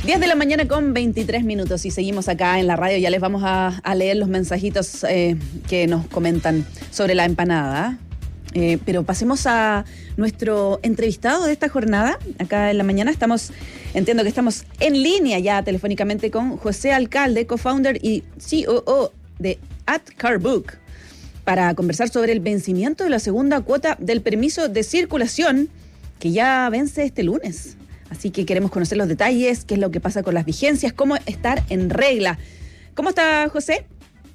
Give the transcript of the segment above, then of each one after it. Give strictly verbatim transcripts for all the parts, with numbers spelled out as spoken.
diez de la mañana con veintitrés minutos y seguimos acá en la radio. Ya les vamos a, a leer los mensajitos eh, que nos comentan sobre la empanada. Eh, pero pasemos a nuestro entrevistado de esta jornada. Acá en la mañana estamos, entiendo que estamos en línea ya telefónicamente con José Alcalde, co-founder y C O O de AdCarBook, para conversar sobre el vencimiento de la segunda cuota del permiso de circulación que ya vence este lunes. Así que queremos conocer los detalles, qué es lo que pasa con las vigencias, cómo estar en regla. ¿Cómo está, José?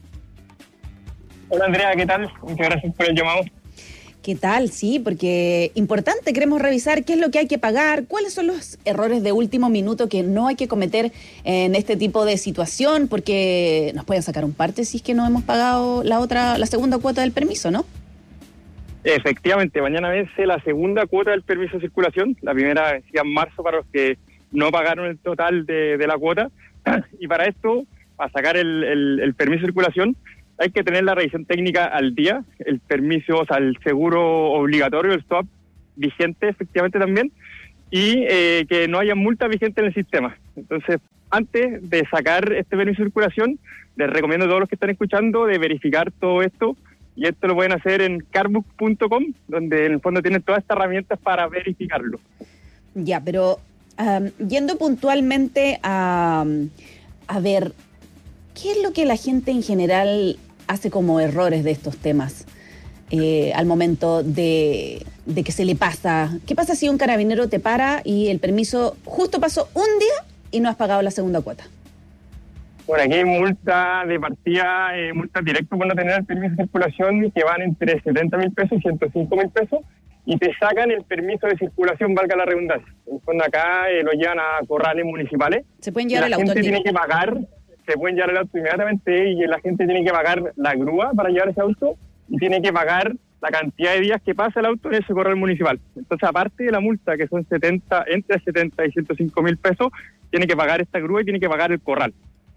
Hola, Andrea, ¿qué tal? Muchas gracias por el llamado. ¿Qué tal? Sí, porque importante, queremos revisar qué es lo que hay que pagar, cuáles son los errores de último minuto que no hay que cometer en este tipo de situación, porque nos pueden sacar un parte si es que no hemos pagado la otra, la segunda cuota del permiso, ¿no? Efectivamente, mañana vence la segunda cuota del permiso de circulación. La primera vencía en marzo para los que no pagaron el total de, de la cuota. Y para esto, para sacar el, el, el permiso de circulación, hay que tener la revisión técnica al día, el permiso, o sea, el seguro obligatorio, el stop, vigente efectivamente también, y eh, que no haya multa vigente en el sistema. Entonces, antes de sacar este permiso de circulación, les recomiendo a todos los que están escuchando de verificar todo esto, y esto lo pueden hacer en carbook punto com, donde en el fondo tienen todas estas herramientas para verificarlo. Ya, pero um, yendo puntualmente a, a ver, ¿qué es lo que la gente en general hace como errores de estos temas eh, al momento de, de que se le pasa? ¿Qué pasa si un carabinero te para y el permiso justo pasó un día y no has pagado la segunda cuota? Bueno, aquí hay multa de partida, eh, multa directa por no tener el permiso de circulación, que van entre setenta mil pesos y ciento cinco mil pesos, y te sacan el permiso de circulación, valga la redundancia. En el fondo acá eh, lo llevan a corrales municipales. Se pueden llevar el auto. La gente tiene que pagar, se pueden llevar el auto inmediatamente, y la gente tiene que pagar la grúa para llevar ese auto, y tiene que pagar la cantidad de días que pasa el auto en ese corral municipal. Entonces, aparte de la multa, que son setenta, entre setenta y ciento cinco mil pesos, tiene que pagar esta grúa y tiene que pagar el corral.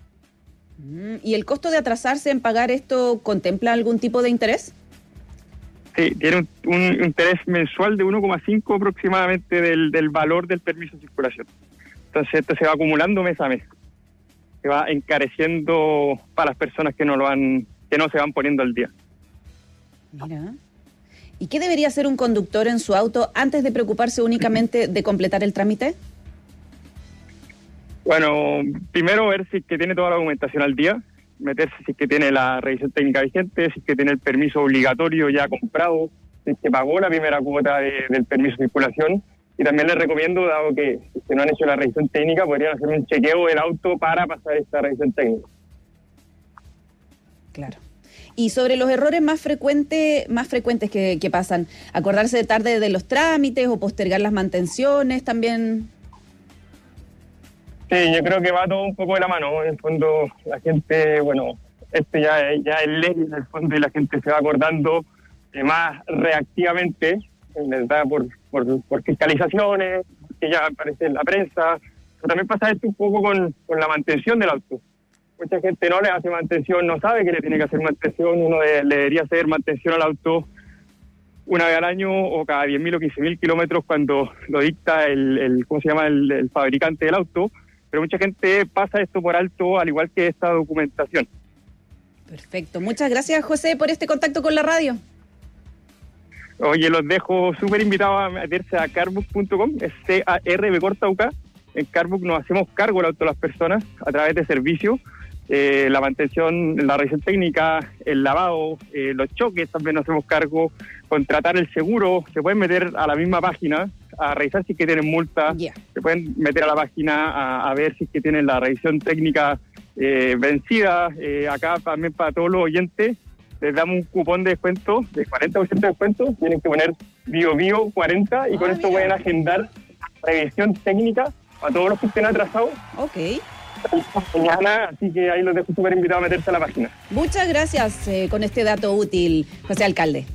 ¿Y el costo de atrasarse en pagar esto contempla algún tipo de interés? Sí, tiene un, un interés mensual de uno coma cinco aproximadamente del, del valor del permiso de circulación. Entonces esto se va acumulando mes a mes. Se va encareciendo para las personas que no lo han, que no se van poniendo al día. Mira. ¿Y qué debería hacer un conductor en su auto antes de preocuparse únicamente de completar el trámite? Bueno, primero ver si es que tiene toda la documentación al día, meterse si es que tiene la revisión técnica vigente, si es que tiene el permiso obligatorio ya comprado, si es que pagó la primera cuota de, del permiso de circulación. Y también les recomiendo, dado que si es que no han hecho la revisión técnica, podrían hacer un chequeo del auto para pasar esta revisión técnica. Claro. Y sobre los errores más frecuentes, más frecuentes que, que pasan, acordarse de tarde de los trámites o postergar las mantenciones también. Sí, yo creo que va todo un poco de la mano. En el fondo, la gente, bueno, este ya, ya es ley en el fondo, y la gente se va acordando eh, más reactivamente, ¿verdad? Por, por, por fiscalizaciones, que ya aparece en la prensa. Pero también pasa esto un poco con, con la mantención del auto. Mucha gente no le hace mantención, no sabe que le tiene que hacer mantención. Uno de, le debería hacer mantención al auto una vez al año o cada diez mil o quince mil kilómetros cuando lo dicta el, el ¿cómo se llama? El, el fabricante del auto. Pero mucha gente pasa esto por alto, al igual que esta documentación. Perfecto. Muchas gracias, José, por este contacto con la radio. Oye, los dejo súper invitados a meterse a carbook punto com, es C A R B corta U K. En Carbook nos hacemos cargo del auto de las personas a través de servicios, eh, la mantención, la revisión técnica, el lavado, eh, los choques también nos hacemos cargo, contratar el seguro. Se pueden meter a la misma página a revisar si es que tienen multa, yeah. Se pueden meter a la página a, a ver si es que tienen la revisión técnica eh, vencida. Eh, acá también para todos los oyentes les damos un cupón de descuento de cuarenta por ciento de descuento. Tienen que poner BioBio cuarenta y ah, con esto mira. Pueden agendar revisión técnica a todos los que estén atrasados. Ok. Mañana, así que ahí los dejo súper invitados a meterse a la página. Muchas gracias eh, con este dato útil, José Alcalde.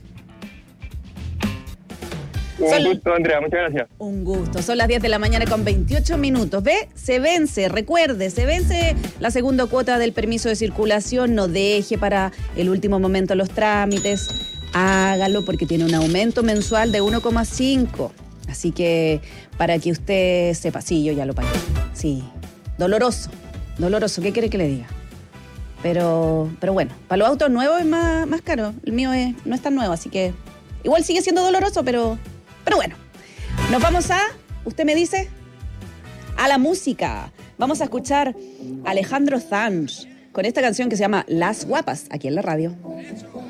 Un Son, gusto, Andrea, muchas gracias. Un gusto. Son las diez de la mañana con veintiocho minutos. Ve, se vence, recuerde, se vence la segunda cuota del permiso de circulación. No deje para el último momento los trámites. Hágalo porque tiene un aumento mensual de uno coma cinco. Así que para que usted sepa, sí, yo ya lo pagué. Sí, doloroso, doloroso, ¿qué quiere que le diga? Pero, pero bueno, para los autos nuevos es más, más caro. El mío es, no es tan nuevo, así que igual sigue siendo doloroso, pero, pero bueno. Nos vamos a, usted me dice, a la música. Vamos a escuchar a Alejandro Sanz con esta canción que se llama Las Guapas, aquí en la radio.